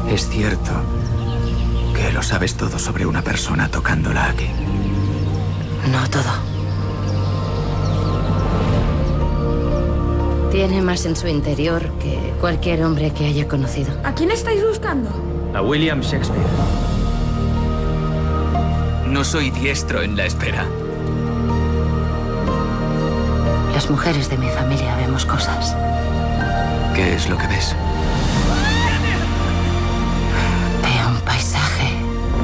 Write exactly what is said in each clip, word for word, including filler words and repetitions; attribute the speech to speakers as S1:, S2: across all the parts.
S1: ¿Es cierto que lo sabes todo sobre una persona tocándola aquí?
S2: No todo. Tiene más en su interior que cualquier hombre que haya conocido.
S3: ¿A quién estáis buscando?
S1: A William Shakespeare. No soy diestro en la espera.
S2: Las mujeres de mi familia vemos cosas.
S1: ¿Qué es lo que ves?
S2: Veo un paisaje.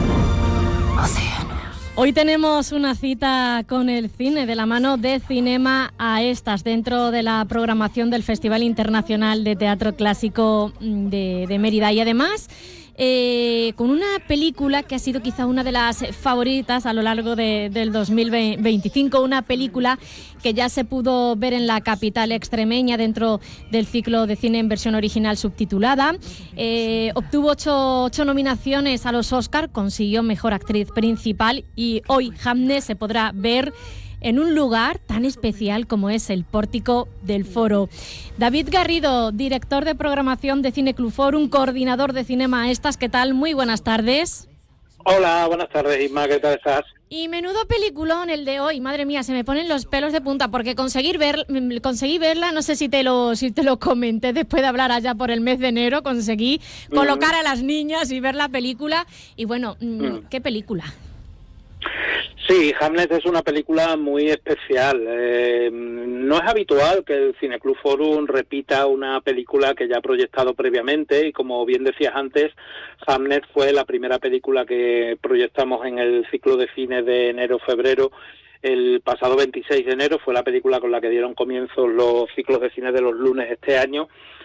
S2: Océanos.
S4: Hoy tenemos una cita con el cine de la mano de Cinema a Estas dentro de la programación del Festival Internacional de Teatro Clásico de, de Mérida. Y además, eh, con una película que ha sido quizá una de las favoritas a lo largo de, del dos mil veinticinco, una película que ya se pudo ver en la capital extremeña dentro del ciclo de cine en versión original subtitulada. Eh, obtuvo ocho, ocho nominaciones a los Oscar, consiguió Mejor Actriz Principal y hoy Hamnet se podrá ver en un lugar tan especial como es el Pórtico del Foro. David Garrido, director de programación de Cine Club Forum, coordinador de Cinema a Estas, ¿qué tal? Muy buenas tardes.
S5: Hola, buenas tardes, Isma, ¿qué tal estás?
S4: Y menudo peliculón el de hoy, madre mía, se me ponen los pelos de punta, porque conseguir ver, conseguí verla, no sé si te lo si te lo comenté después de hablar allá por el mes de enero, conseguí mm. colocar a las niñas y ver la película, y bueno, mm. ¿qué película?
S5: Sí, Hamnet es una película muy especial. Eh, no es habitual que el Cineclub Forum repita una película que ya ha proyectado previamente y como bien decías antes, Hamnet fue la primera película que proyectamos en el ciclo de cine de enero-febrero. El pasado veintiséis de enero fue la película con la que dieron comienzo los ciclos de cine de los lunes este año.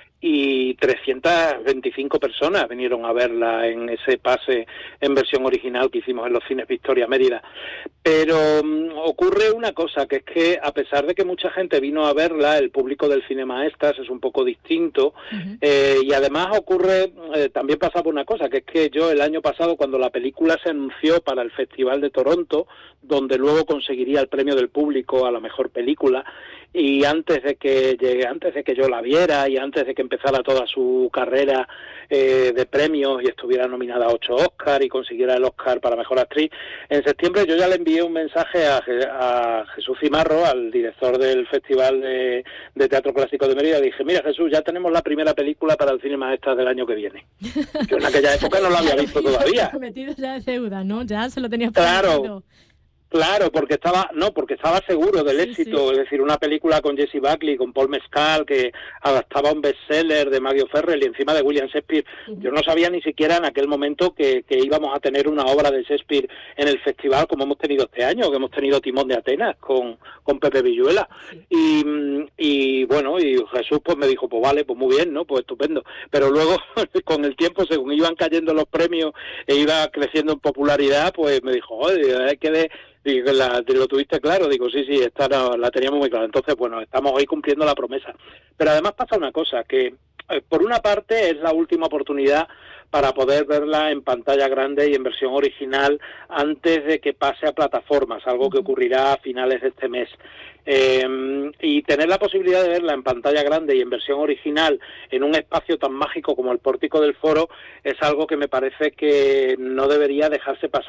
S5: Y trescientas veinticinco personas vinieron a verla en ese pase en versión original que hicimos en los cines Victoria Mérida. Pero um, ocurre una cosa, que es que a pesar de que mucha gente vino a verla, el público del Cinema Estas es un poco distinto. Uh-huh. eh, y además ocurre, eh, también pasaba una cosa, que es que yo el año pasado, cuando la película se anunció para el Festival de Toronto, donde luego conseguiría el premio del público a la mejor película, y antes de que llegue, antes de que yo la viera y antes de que empezara toda su carrera eh, de premios y estuviera nominada a ocho Oscar y consiguiera el Oscar para Mejor Actriz, en septiembre yo ya le envié un mensaje a, a Jesús Cimarro, al director del Festival de, de Teatro Clásico de Mérida, y dije, mira Jesús, ya tenemos la primera película para el Cinema Extra del año que viene. Yo en aquella época no la había visto todavía.
S4: Prometido ya de deuda, ¿no? Ya se lo tenía
S5: prometido.
S4: Claro.
S5: Claro, porque estaba no, porque estaba seguro del sí, éxito, sí. Es decir, una película con Jessie Buckley, con Paul Mescal, que adaptaba un bestseller de Mario Ferrell y encima de William Shakespeare. Uh-huh. Yo no sabía ni siquiera en aquel momento que, que íbamos a tener una obra de Shakespeare en el festival como hemos tenido este año, que hemos tenido Timón de Atenas con, con Pepe Villuela. Sí. Y, y bueno, y Jesús pues me dijo, pues vale, pues muy bien, ¿no? Pues estupendo. Pero luego, con el tiempo, según iban cayendo los premios e iba creciendo en popularidad, pues me dijo, oye, hay que ver... Y la, lo tuviste claro, digo, sí, sí, esta la, la teníamos muy clara. Entonces, bueno, estamos hoy cumpliendo la promesa. Pero además pasa una cosa, que eh, por una parte es la última oportunidad para poder verla en pantalla grande y en versión original antes de que pase a plataformas, algo que ocurrirá a finales de este mes. Eh, y tener la posibilidad de verla en pantalla grande y en versión original en un espacio tan mágico como el Pórtico del Foro es algo que me parece que no debería dejarse pasar.